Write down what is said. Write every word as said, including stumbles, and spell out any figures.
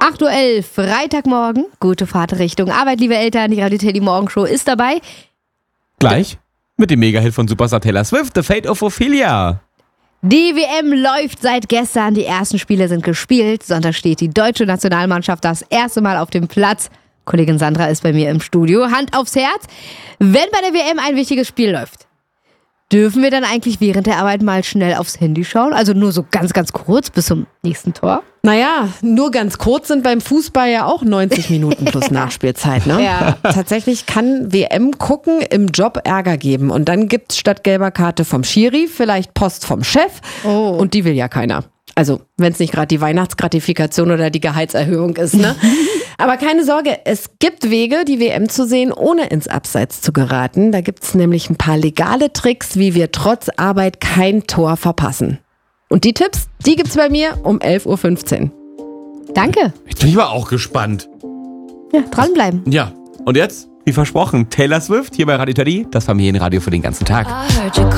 acht Uhr elf, Freitagmorgen. Gute Fahrt Richtung Arbeit, liebe Eltern. Die Radio Teddy Morgenshow ist dabei. Gleich mit dem Mega-Hit von Superstar Taylor Swift, The Fate of Ophelia. Die W M läuft seit gestern. Die ersten Spiele sind gespielt. Sonntag steht die deutsche Nationalmannschaft das erste Mal auf dem Platz. Kollegin Sandra ist bei mir im Studio. Hand aufs Herz. Wenn bei der W M ein wichtiges Spiel läuft, dürfen wir dann eigentlich während der Arbeit mal schnell aufs Handy schauen? Also nur so ganz, ganz kurz bis zum nächsten Tor? Naja, nur ganz kurz sind beim Fußball ja auch neunzig Minuten plus Nachspielzeit, ne? Ja. Tatsächlich kann W M gucken im Job Ärger geben. Und dann gibt's statt gelber Karte vom Schiri vielleicht Post vom Chef. Oh. Und die will ja keiner. Also, wenn es nicht gerade die Weihnachtsgratifikation oder die Gehaltserhöhung ist, ne? Aber keine Sorge, es gibt Wege, die W M zu sehen, ohne ins Abseits zu geraten. Da gibt's nämlich ein paar legale Tricks, wie wir trotz Arbeit kein Tor verpassen. Und die Tipps, die gibt's bei mir um elf Uhr fünfzehn. Danke. Jetzt bin ich aber auch gespannt. Ja, dranbleiben. Ja, und jetzt, wie versprochen, Taylor Swift hier bei Radio Teddy, das Familienradio für den ganzen Tag.